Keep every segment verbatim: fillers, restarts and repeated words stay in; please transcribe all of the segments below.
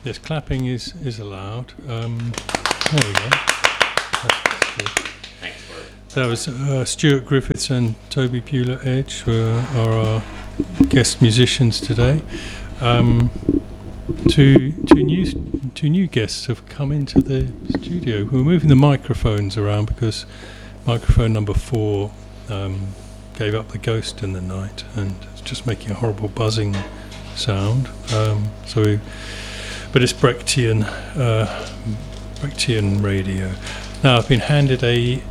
Yes, clapping is, is allowed. Um, there we go. That's good. Thanks for it. That was uh, Stuart Griffiths and Toby Pewler-Edge, who are our guest musicians today. Um, two, two, new, two new guests have come into the studio. We're moving the microphones around because microphone number four um, gave up the ghost in the night and it's just making a horrible buzzing sound. Um, so we... But it's Brechtian, uh, Brechtian radio. Now I've been handed a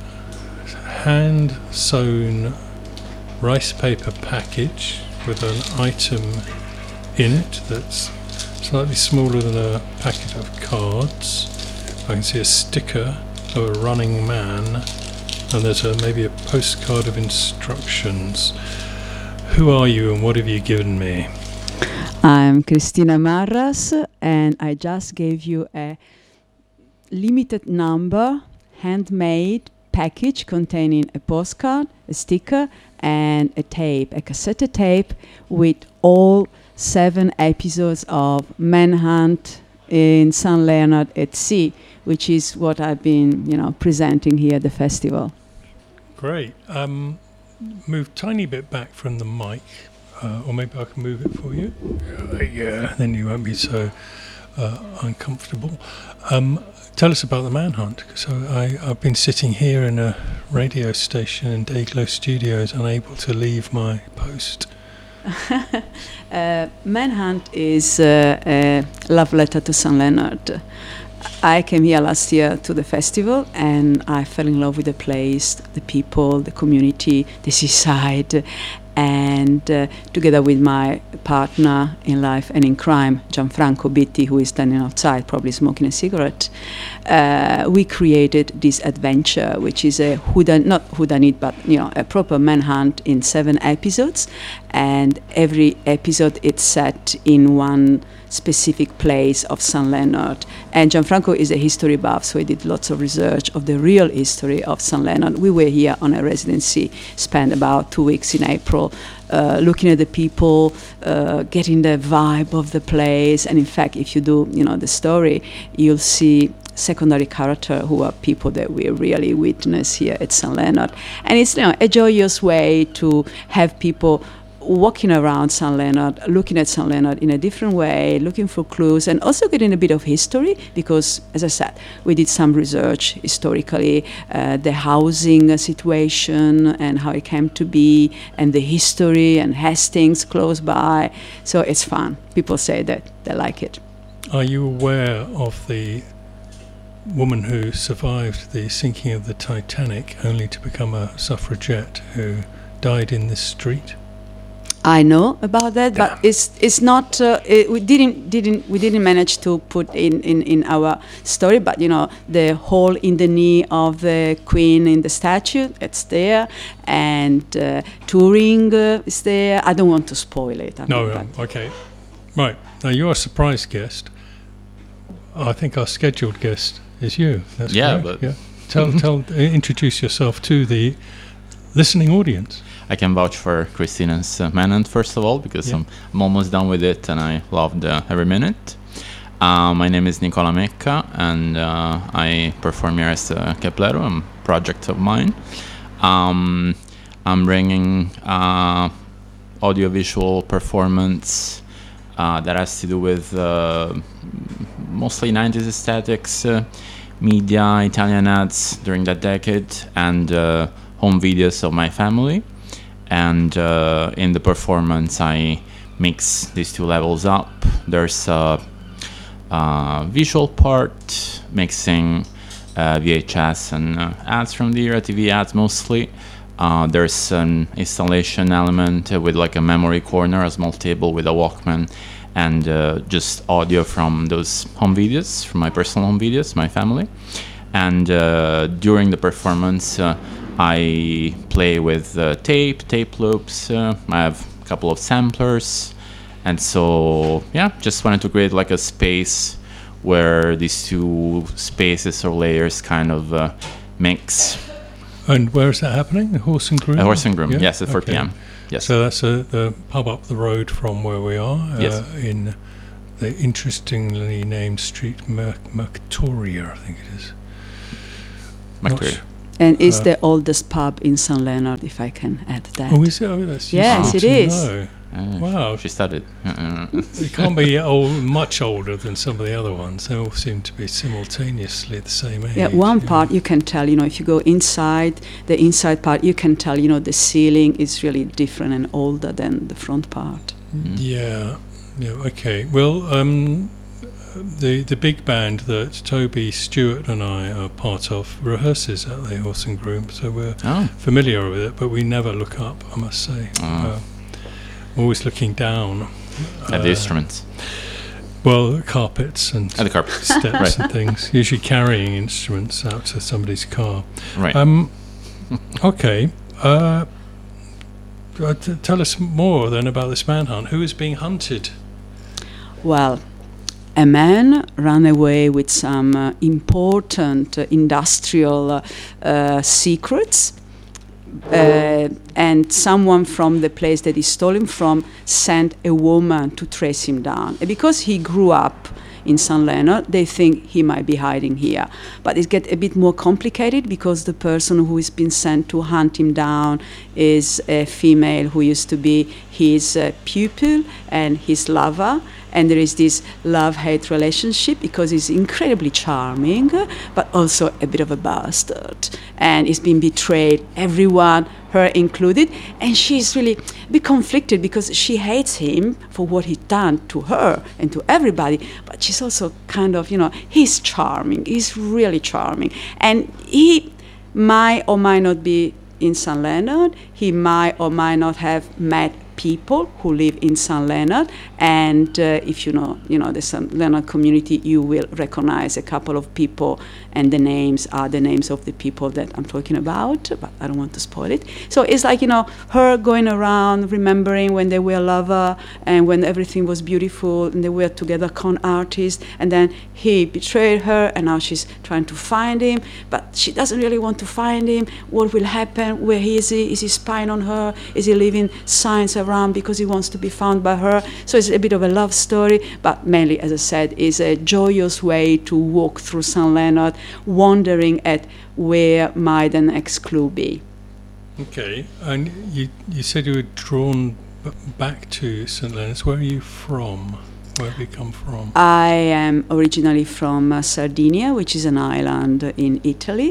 hand-sewn rice paper package with an item in it that's slightly smaller than a packet of cards. I can see a sticker of a running man, and there's a, maybe a postcard of instructions. Who are you and what have you given me? I'm Cristina Marras, and I just gave you a limited number, handmade package containing a postcard, a sticker, and a tape, a cassette tape with all seven episodes of Manhunt in Saint Leonard at Sea, which is what I've been, you know, presenting here at the festival. Great. Um, move tiny bit back from the mic. Uh, or maybe I can move it for you. Uh, yeah, then you won't be so uh, uncomfortable. Um, tell us about the Manhunt. So I, I've been sitting here in a radio station in Dayglow Studios, unable to leave my post. uh, Manhunt is uh, a love letter to Saint Leonard. I came here last year to the festival and I fell in love with the place, the people, the community, the seaside. And uh, together with my partner in life and in crime, Gianfranco Bitti, who is standing outside, probably smoking a cigarette, uh, we created this adventure, which is a whodunit, not whodunit, but you know, a proper manhunt in seven episodes. And every episode it's set in one specific place of Saint Leonard. And Gianfranco is a history buff, so he did lots of research of the real history of Saint Leonard. We were here on a residency, spent about two weeks in April, uh, looking at the people, uh, getting the vibe of the place. And in fact, if you do, you know, the story, you'll see secondary character who are people that we really witness here at Saint Leonard. And it's, you know, a joyous way to have people walking around Saint Leonard, looking at Saint Leonard in a different way, looking for clues, and also getting a bit of history because, as I said, we did some research historically, uh, the housing situation and how it came to be, and the history and Hastings close by. So it's fun. People say that they like it. Are you aware of the woman who survived the sinking of the Titanic only to become a suffragette who died in this street? I know about that, but it's it's not. Uh, it, we didn't didn't we didn't manage to put in, in, in our story. But you know, the hole in the knee of the Queen in the statue, it's there, and uh, touring uh, is there. I don't want to spoil it. I no, mean, um, okay, right. Now you're a surprise guest. I think our scheduled guest is you. That's yeah, correct. but yeah. Tell tell introduce yourself to the listening audience. I can vouch for Cristina's uh, Manhunt, first of all, because yeah. I'm, I'm almost done with it and I loved uh, every minute. Uh, my name is Nicola Mecca and uh, I perform here as uh, Keplero, a project of mine. Um, I'm bringing uh, audiovisual performance uh, that has to do with uh, mostly nineties aesthetics, uh, media, Italian ads during that decade, and uh, home videos of my family. And uh, in the performance, I mix these two levels up. There's a, a visual part, mixing uh, V H S and uh, ads from the era, T V ads mostly. Uh, there's an installation element uh, with like a memory corner, a small table with a Walkman, and uh, just audio from those home videos, from my personal home videos, my family. And uh, during the performance, uh, I play with uh, tape, tape loops. Uh, I have a couple of samplers. And so, yeah, just wanted to create like a space where these two spaces or layers kind of uh, mix. And where is that happening? The Horse and Groom? A Horse and Groom, yeah? yes, at four okay. p.m. Yes. So that's a, the pub up the road from where we are uh, yes. in the interestingly named street Mer- Merctoria, I think it is. Merctoria. And it's Uh, the oldest pub in Saint Leonard, if I can add that. Oh, is it? Oh, that's Yes, useful it to is. know. Uh, Wow. She studied. Uh, It can't be old, much older than some of the other ones. They all seem to be simultaneously the same age. Yeah, one you part know. you can tell, you know, if you go inside, the inside part, you can tell, you know, the ceiling is really different and older than the front part. Yeah, yeah, okay. Well, um, the the big band that Toby Stewart and I are part of rehearses at the Horse and Groom, so we're oh, familiar with it, but we never look up, I must say. Ah. Uh, always looking down. at the uh, instruments. Well, carpets and At the carpet. steps Right. and things, usually carrying instruments out to somebody's car. Right. Um, okay. Uh, uh, t- tell us more then about this manhunt. Who is being hunted? Well, a man ran away with some uh, important uh, industrial uh, uh, secrets, uh, and someone from the place that he stole him from sent a woman to trace him down. And because he grew up in Saint Leonard, they think he might be hiding here. But it gets a bit more complicated because the person who has been sent to hunt him down is a female who used to be his uh, pupil and his lover. And there is this love-hate relationship because he's incredibly charming, but also a bit of a bastard. And he's been betrayed, everyone, her included. And she's really a bit conflicted because she hates him for what he's done to her and to everybody. But she's also kind of, you know, he's charming. He's really charming. And he might or might not be in Saint Leonard. He might or might not have met people who live in Saint Leonard, and uh, if you know, you know the Saint Leonard community, you will recognize a couple of people, and the names are the names of the people that I'm talking about. But I don't want to spoil it. So it's like, you know, her going around remembering when they were lover and when everything was beautiful and they were together, con artists, and then he betrayed her, and now she's trying to find him, but she doesn't really want to find him. What will happen? Where is he? Is he spying on her? Is he leaving signs around because he wants to be found by her? So it's a bit of a love story, but mainly, as I said, is a joyous way to walk through Saint Leonard, wondering at where might the next clue be. Okay, and you you said you were drawn b- back to Saint Leonard's. Where are you from? Where have you come from? I am originally from uh, Sardinia, which is an island in Italy.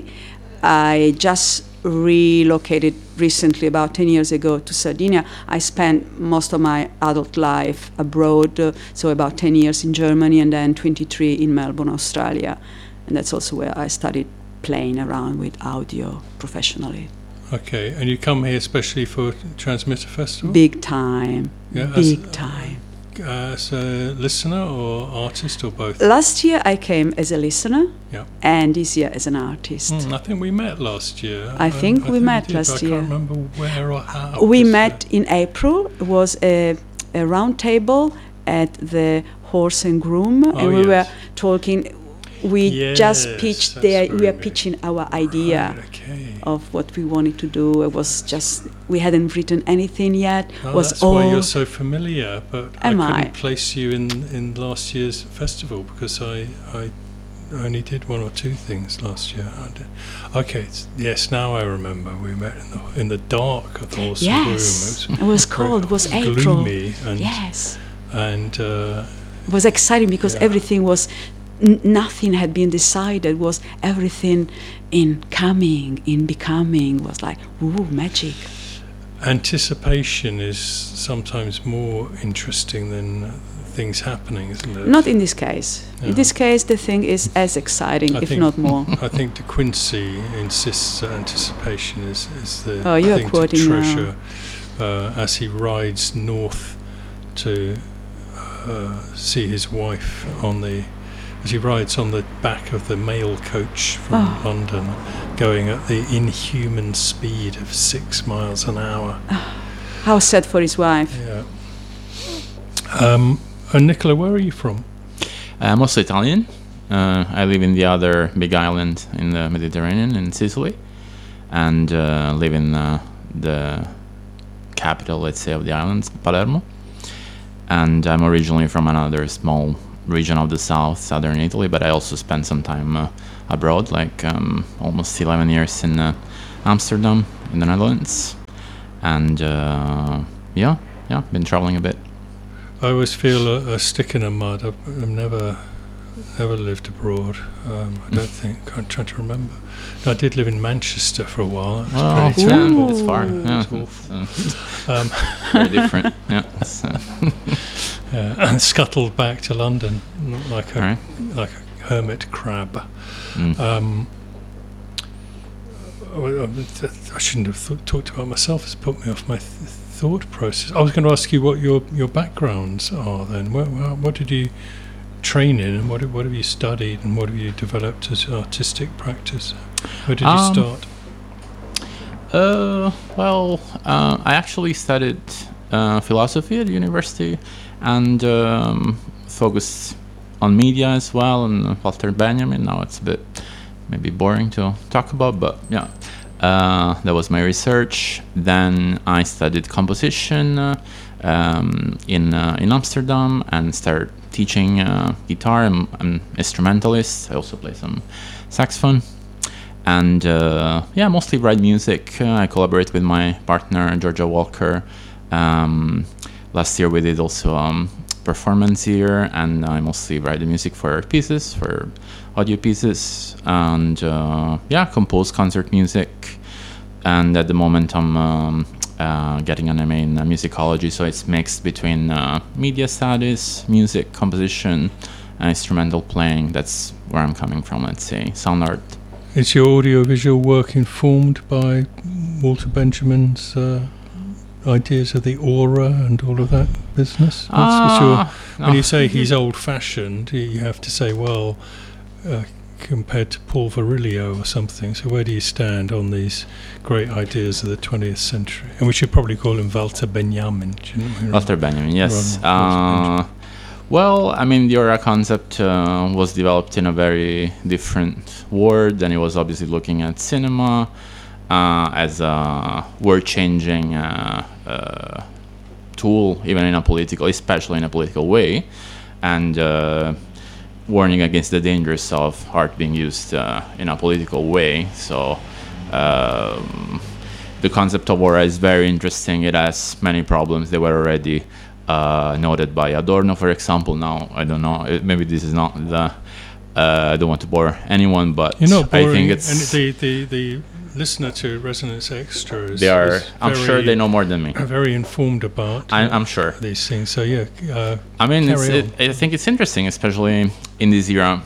I just relocated recently, about ten years ago, to Sardinia. I spent most of my adult life abroad, uh, so about ten years in Germany and then twenty-three in Melbourne, Australia. And that's also where I started playing around with audio professionally. Okay, and you come here especially for Transmitter Festival? Big time, Yeah, as- big time. Uh, as a listener or artist or both? Last year I came as a listener, Yeah. and this year as an artist. Mm, I think we met last year. I Um, think we met did, but last I year. can't remember where or how. We Just, uh, met in April. It was a, a round table at the Horse and Groom, Oh, and we yes. were talking. We just Yes, pitched that's there. We very were good. pitching our idea Right, okay. of what we wanted to do. It was just we hadn't written anything yet. Oh, was that's all why you're so familiar, but Am I couldn't I? place you in, in last year's festival because I, I only did one or two things last year. I did. Okay, it's, yes, now I remember. We met in the, in the dark of the Horse and Groom. yes. It was cold. It was very April. gloomy and Yes. and uh, It was exciting because Yeah. everything was, n- nothing had been decided. Was everything in coming, in becoming? Was like, ooh, magic. anticipation is sometimes more interesting than uh, things happening, isn't it? Not in this case. Yeah. In this case, the thing is as exciting, I if think- not more. I think De Quincey insists that anticipation is, is the Oh, you are thing to quoting now. treasure uh, as he rides north to uh, see his wife on the as he rides on the back of the mail coach from Oh. London, going at the inhuman speed of six miles an hour. How sad for his wife. Yeah. Um, and Nicola, where are you from? I'm also Italian. Uh, I live in the other big island in the Mediterranean, in Sicily, and uh, live in uh, the capital, let's say, of the island, Palermo. And uh, and I'm originally from another small region of the south, southern Italy, but I also spent some time uh, abroad, like um, almost eleven years in uh, Amsterdam, in the Netherlands, and uh, yeah, yeah, been traveling a bit. I always feel a, a stick in the mud. I've, I've never, never lived abroad. Um, I don't think. I'm trying to remember. I did live in Manchester for a while. That was Oh, pretty yeah, terrible. it's far. It Yeah, was awful. it's, uh, Um, very different. Yeah. It's, uh, yeah, and scuttled back to London like a Alright. like a hermit crab. mm. Um, I I shouldn't have th- talked about myself. It's put me off my th- thought process. I was going to ask you what your, your backgrounds are then. What, what did you train in, and what, what have you studied, and what have you developed as artistic practice? Where did you Um, start? Uh, well, uh, I actually studied uh, philosophy at university and um, focused on media as well, and Walter Benjamin. Now it's a bit maybe boring to talk about, but yeah, uh, that was my research. Then I studied composition uh, um, in uh, in Amsterdam and started teaching uh, guitar. I'm, I'm an instrumentalist. I also play some saxophone. And uh, yeah, mostly write music. Uh, I collaborate with my partner, Georgia Walker. Um, last year we did also um, performance here, and I mostly write the music for pieces, for audio pieces, and uh, yeah, compose concert music. And at the moment I'm um, uh, getting an M A in uh, musicology, so it's mixed between uh, media studies, music, composition, and instrumental playing. That's where I'm coming from, let's say, sound art. Is your audiovisual work informed by Walter Benjamin's uh, ideas of the aura and all of that business? What's, what's your, Ah, when no. you say he's old-fashioned, you have to say, well, uh, compared to Paul Virilio or something. So where do you stand on these great ideas of the twentieth century? And we should probably call him Walter Benjamin, shouldn't we? Walter Benjamin, yes. Ron- Walter Uh, well, I mean, the aura concept uh, was developed in a very different world, and he was obviously looking at cinema uh, as a word-changing uh, uh, tool, even in a political, especially in a political way, and uh, warning against the dangers of art being used uh, in a political way. So um, the concept of aura is very interesting. It has many problems. They were already uh, noted by Adorno, for example. Now, I don't know, it, maybe this is not the, uh, I don't want to bore anyone, but You're not boring, I think and it's, the, the, the listener to Resonance Extra is, they are, is I'm very, sure they know more than me. very informed about I, uh, I'm sure. these things. So yeah, uh, I mean, it's, Carry it, I think it's interesting, especially in this era,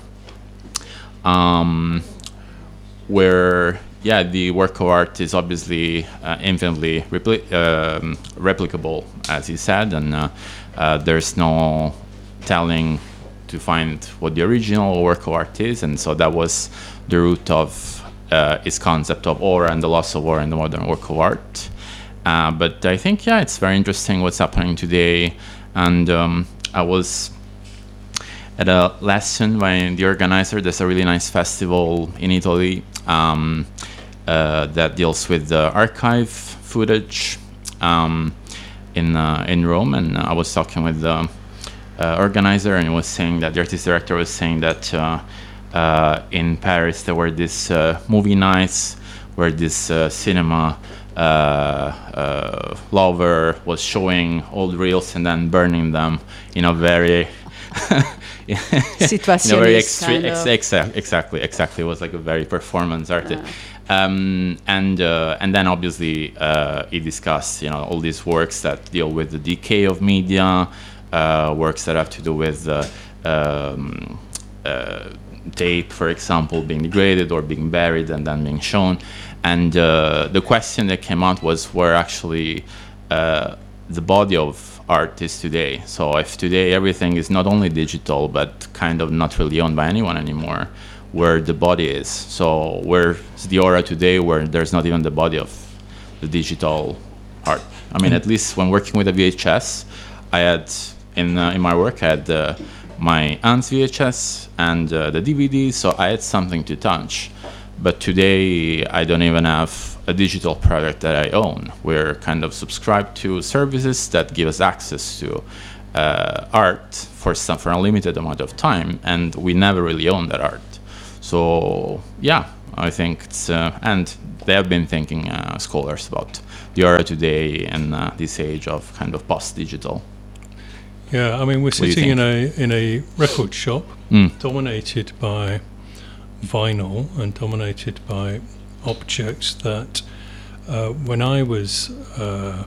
um, where yeah, the work of art is obviously uh, infinitely repli- um, replicable, as he said, and uh, uh, there's no telling to find what the original work of art is, and so that was the root of uh, his concept of aura and the loss of aura in the modern work of art. Uh, but I think, yeah, it's very interesting what's happening today, and um, I was at a lesson by the organizer. There's a really nice festival in Italy um, uh, that deals with the archive footage um, in uh, in Rome, and I was talking with the uh, organizer, and he was saying that the artist director was saying that uh, uh, in Paris there were these uh, movie nights where this uh, cinema uh, uh, lover was showing old reels and then burning them in a very in a very extre- ex- exa- exactly exactly it was like a very performance art. Uh. Um, and uh, and then obviously uh, he discussed, you know, all these works that deal with the decay of media, uh, works that have to do with uh, um, uh, tape, for example, being degraded or being buried and then being shown. And uh, the question that came out was where actually uh, the body of art is today. So if today everything is not only digital but kind of not really owned by anyone anymore, where the body is. So where's the aura today where there's not even the body of the digital art? I mean, at least when working with a V H S, I had, in uh, in my work, I had uh, my aunt's V H S and uh, the D V D, so I had something to touch. But today, I don't even have a digital product that I own. We're kind of subscribed to services that give us access to uh, art for some for a limited amount of time, and we never really own that art. So yeah, I think it's uh, and they have been thinking uh, scholars about the art today and uh, this age of kind of post-digital. Yeah, I mean, we're sitting in a in a record shop Mm. dominated by vinyl and dominated by objects that uh, when I was uh,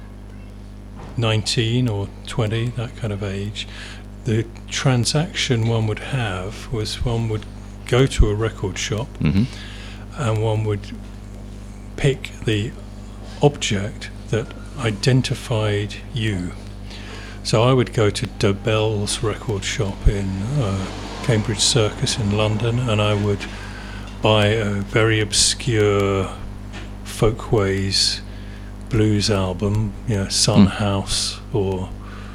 nineteen or twenty, that kind of age, the transaction one would have was one would go to a record shop Mm-hmm. and one would pick the object that identified you. So I would go to Dobell's record shop in uh, Cambridge Circus in London, and I would buy a very obscure Folkways blues album, you know, Son Mm. House or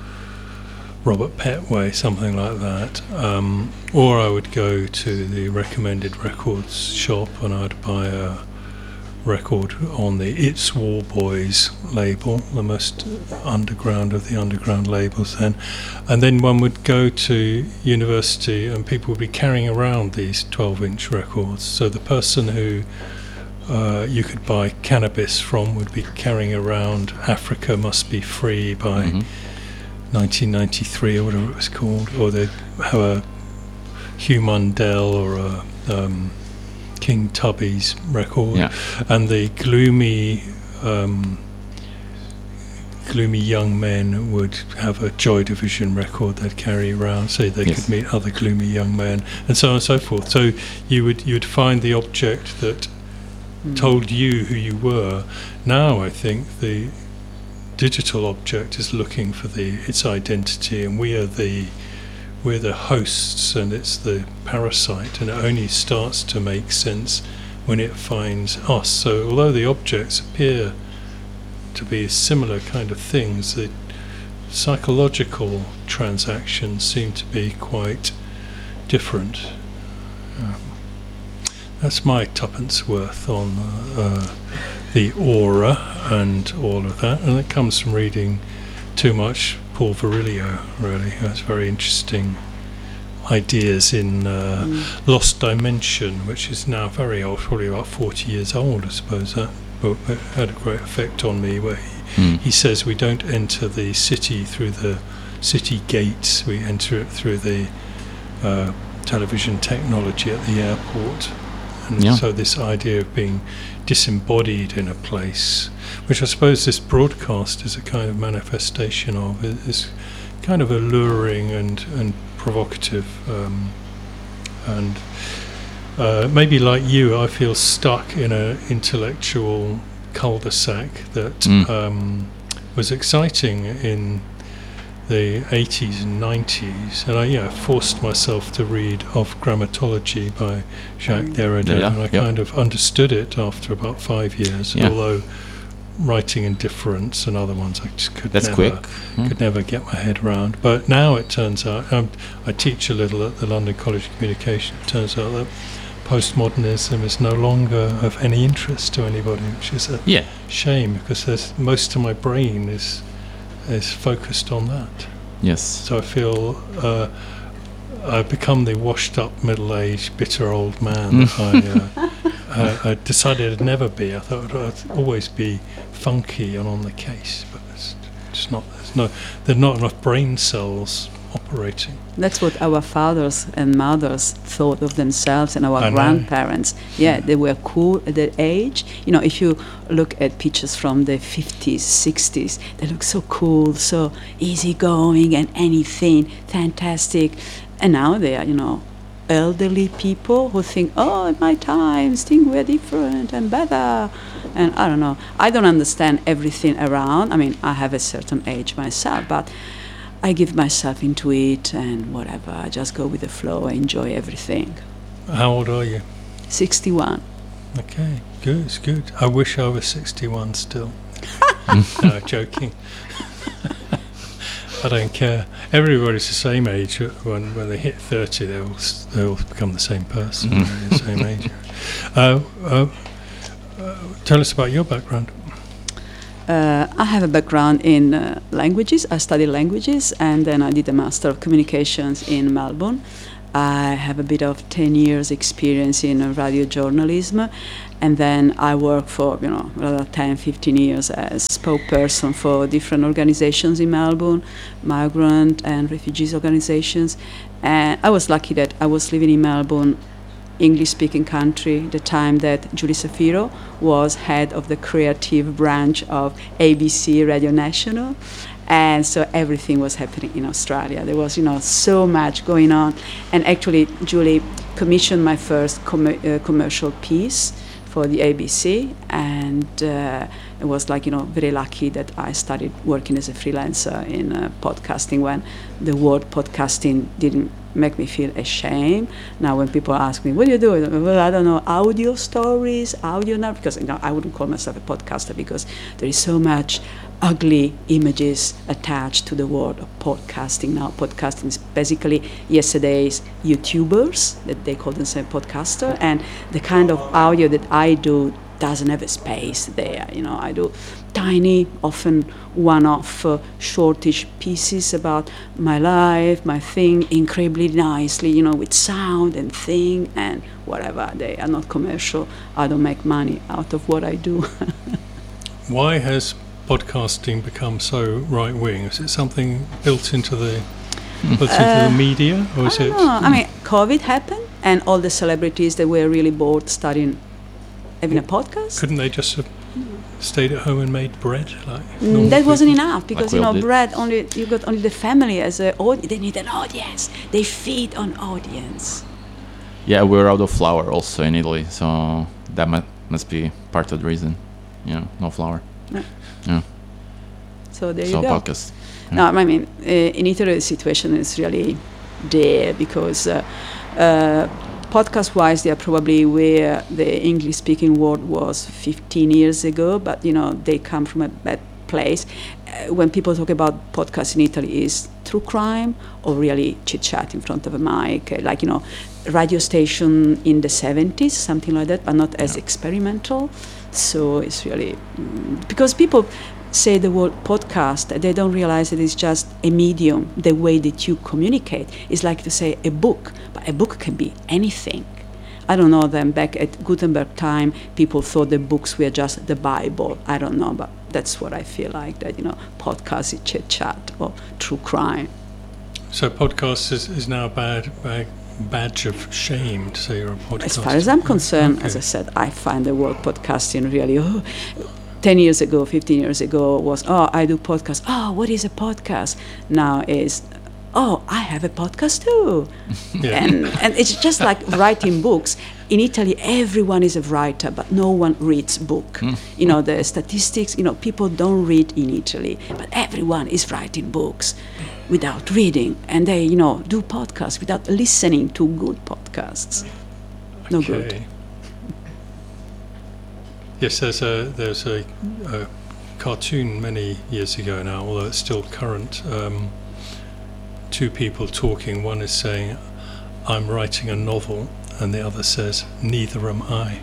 Robert Petway, something like that. Um, or I would go to the Recommended Records shop and I'd buy a record on the It's War Boys label, the most underground of the underground labels then. And then one would go to university and people would be carrying around these twelve inch records. So the person who uh, you could buy Cannabis from would be carrying around Africa Must Be Free by Mm-hmm. nineteen ninety-three or whatever it was called, or they'd have a Hugh Mundell or a um, King Tubby's record, Yeah. and the gloomy um, gloomy young men would have a Joy Division record they'd carry around so they Yes. could meet other gloomy young men, and so on and so forth. So you would you would find the object that Mm. told you who you were. Now I think the digital object is looking for the its identity, and we are the we're the hosts, and it's the parasite, and it only starts to make sense when it finds us. So although the objects appear to be similar kind of things, the psychological transactions seem to be quite different. Um, that's my tuppence worth on uh, the aura and all of that, and it comes from reading too much Paul Virilio, really. Has very interesting ideas in uh, Mm. Lost Dimension, which is now very old, probably about forty years old, I suppose. That book had a great effect on me, where he, Mm. he says we don't enter the city through the city gates, we enter it through the uh, television technology at the airport. And Yeah. so this idea of being disembodied in a place, which I suppose this broadcast is a kind of manifestation of, i- is kind of alluring and, and provocative. Um, and uh, maybe like you, I feel stuck in an intellectual cul-de-sac that Mm. um, was exciting in the eighties and nineties, and I yeah forced myself to read Of Grammatology by Jacques Derrida, Yeah, and I yeah. kind of understood it after about five years. Yeah. Although Writing Indifference and other ones I just could That's never quick. Mm. could never get my head around. But now it turns out um, I teach a little at the London College of Communication. It turns out that postmodernism is no longer of any interest to anybody, which is a Yeah. shame, because there's most of my brain is is focused on that. Yes. So I feel uh, I've become the washed-up, middle-aged, bitter old man that I, uh, uh, I decided I'd never be. I thought I'd always be funky and on the case, but it's just not. There's no. There are not enough brain cells operating. That's what our fathers and mothers thought of themselves, and our I know. grandparents. Yeah, they were cool at that age. You know, if you look at pictures from the fifties, sixties, they look so cool, so easygoing, and anything fantastic. And now they are, you know, elderly people who think, oh, in my times, things were different and better. And I don't know. I don't understand everything around. I mean, I have a certain age myself, but I give myself into it and whatever. I just go with the flow. I enjoy everything. How old are you? sixty-one. Okay, good, it's good. I wish I was sixty-one still. No, joking. I don't care. Everybody's the same age. When when they hit thirty, they all s- they all become the same person. Mhm. They're the same age. Uh, uh, uh, tell us about your background. Uh, I have a background in uh, languages. I studied languages, and then I did a Master of Communications in Melbourne. I have a bit of ten years experience in uh, radio journalism, and then I worked for, you know, rather ten, fifteen years as spokesperson for different organizations in Melbourne, migrant and refugees organizations. And I was lucky that I was living in Melbourne, English-speaking country, the time that Julie Safiro was head of the creative branch of A B C Radio National. And so everything was happening in Australia. There was, you know, so much going on. And actually, Julie commissioned my first com- uh, commercial piece for the A B C. And uh, it was like, you know, very lucky that I started working as a freelancer in uh, podcasting when the word podcasting didn't make me feel ashamed. Now when people ask me, what do you do? Well, I don't know, audio stories, audio now, because you know, I wouldn't call myself a podcaster because there is so much ugly images attached to the word of podcasting. Now podcasting is basically yesterday's YouTubers, that they call themselves podcaster, and the kind of audio that I do doesn't have a space there. You know, I do tiny, often one-off, uh, shortish pieces about my life, my thing, incredibly nicely, you know, with sound and thing and whatever. They are not commercial. I don't make money out of what I do. Why has podcasting become so right-wing? Is it something built into the built into Uh, the media, or is I it? don't know. I mean, COVID happened, and all the celebrities that were really bored starting having a podcast. Couldn't they just have stayed at home and made bread? Like Mm, normal that wasn't people? enough because we you all know did. bread only you got only the family as a audi- they need an audience. They feed on audience. Yeah, we're out of flour also in Italy, so that mu- must be part of the reason. You know, no flour. Yeah. Yeah. So there so you go. podcast. No, I mean uh, in Italy the situation is really there because uh, uh, podcast-wise they are probably where the English-speaking world was fifteen years ago, but you know they come from a bad place. Uh, when people talk about podcasts in Italy, is true crime or really chit-chat in front of a mic, uh, like you know, radio station in the seventies, something like that, but not as experimental. So it's really mm, because people say the word podcast, they don't realize that it's just a medium. The way that you communicate is like to say a book, but a book can be anything. I don't know them back at Gutenberg time, people thought the books were just the Bible. I don't know, but that's what I feel like, that, you know, podcast is chit chat or true crime. So podcast is, is now a bad, bad badge of shame to say you're a podcaster. As far as I'm concerned, Okay. as I said, I find the word podcasting really, oh, ten years ago, fifteen years ago was, oh, I do podcast. Oh, what is a podcast? Now is, oh, I have a podcast too. Yeah. And and it's just like writing books. In Italy, everyone is a writer, but no one reads book. You know, the statistics, you know, people don't read in Italy, but everyone is writing books without reading. And they, you know, do podcasts without listening to good podcasts. No good. Okay. Yes, there's a there's a, a cartoon many years ago now, although it's still current. Um, two people talking. One is saying, "I'm writing a novel," and the other says, "Neither am I."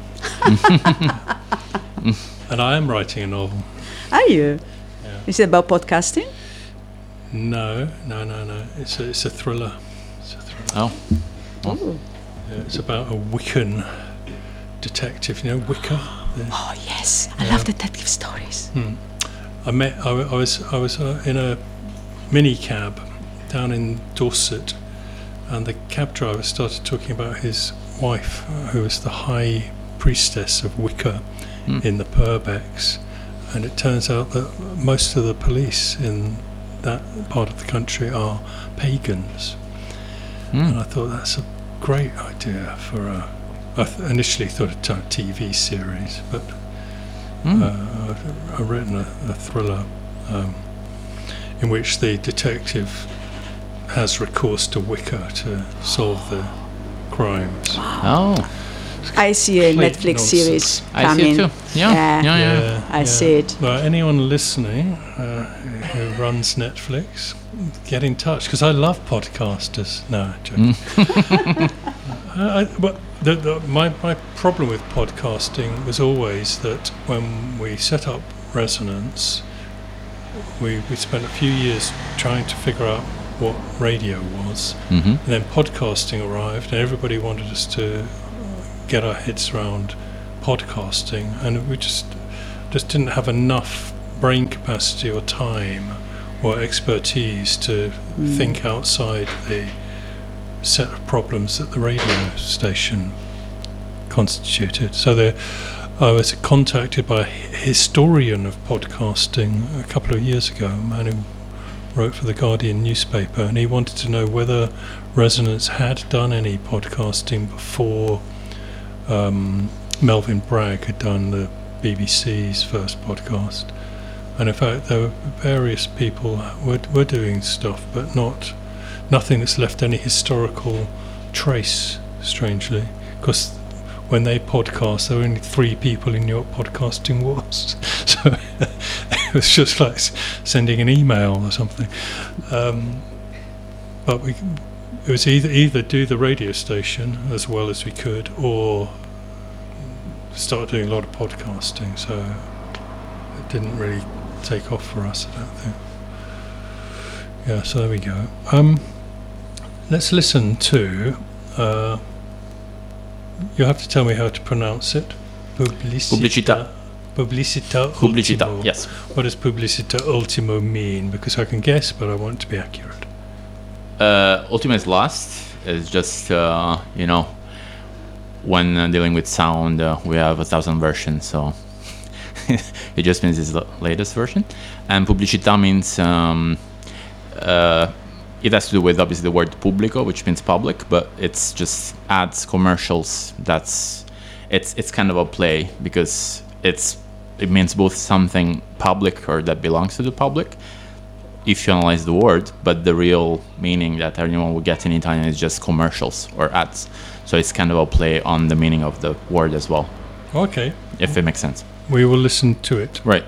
And I am writing a novel. Are you? Yeah. Is it about podcasting? No, no, no, no. It's a it's a thriller. It's a thriller. Oh, Oh. Yeah, it's about a Wiccan detective. You know Wicca. The- Oh yes, I Yeah. love detective stories. Hmm. I met. I, w- I was. I was uh, in a mini cab down in Dorset, and the cab driver started talking about his wife, uh, who was the high priestess of Wicca Hmm. in the Purbecks, and it turns out that most of the police in that part of the country are pagans. And I thought that's a great idea for a. I th- initially thought a t- T V series, but Mm. uh, I've, I've written a, a thriller um, in which the detective has recourse to Wicca to solve the crimes. Oh, I see a Complete Netflix nonsense. series I coming. see it too. Yeah, Yeah. yeah, yeah. I see it. Well, anyone listening uh, who runs Netflix, get in touch, because I love podcasters. No, joking. Mm. I, I, but the, the, my, my problem with podcasting was always that when we set up Resonance, we, we spent a few years trying to figure out what radio was. Mm-hmm. And then podcasting arrived, and everybody wanted us to get our heads around podcasting, and we just just didn't have enough brain capacity or time or expertise to mm. think outside the set of problems that the radio station constituted. So there, I was contacted by a historian of podcasting a couple of years ago, a man who wrote for the Guardian newspaper, and he wanted to know whether Resonance had done any podcasting before um, Melvyn Bragg had done the B B C's first podcast. And in fact, there were various people were were doing stuff, but not nothing that's left any historical trace. Strangely, because when they podcast, there were only three people in your podcasting wars, so it was just like s- sending an email or something. Um, but we, it was either either do the radio station as well as we could, or start doing a lot of podcasting. So it didn't really take off for us, I don't think. Yeah, so there we go. Um, let's listen to. Uh, you have to tell me how to pronounce it. Pubblicità. Pubblicità. Pubblicità. Ultimo. Yes. What does pubblicità ultimo mean? Because I can guess, but I want it to be accurate. Uh, ultimo is last. It's just uh, you know, when uh, dealing with sound, uh, we have a thousand versions, so it just means it's the latest version. And pubblicità means um, uh, it has to do with obviously the word pubblico, which means public, but it's just ads, commercials. That's it's it's kind of a play because it's it means both something public or that belongs to the public, if you analyze the word, but the real meaning that anyone would get in Italian is just commercials or ads. So it's kind of a play on the meaning of the word as well. Okay. If it makes sense. We will listen to it. Right.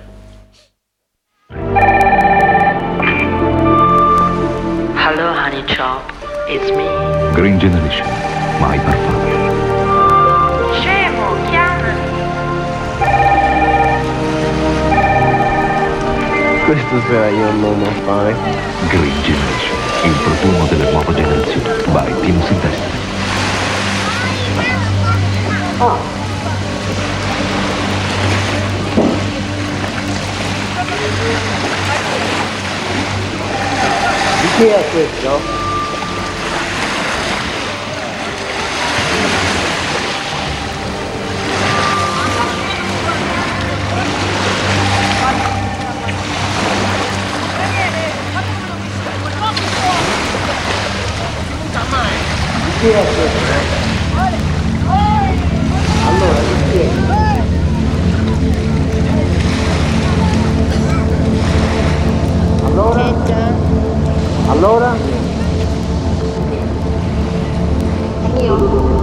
Hello, honey chop. It's me. Green Generation, my parfum. Scemo, chiamami. Questo sera io non ho fare. Green Generation, il profumo delle nuove generazioni. By Pino Silvestri. Di chi è questo? Di chi è questo? Allora, di chi è? Allora? Allora? Io.